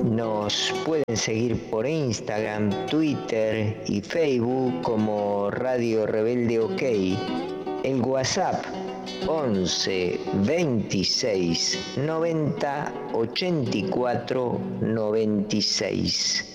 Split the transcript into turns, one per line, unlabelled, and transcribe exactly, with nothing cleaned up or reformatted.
Nos pueden seguir por Instagram, Twitter y Facebook como Radio Rebelde OK. El WhatsApp once veintiséis noventa ochenta y cuatro noventa y seis.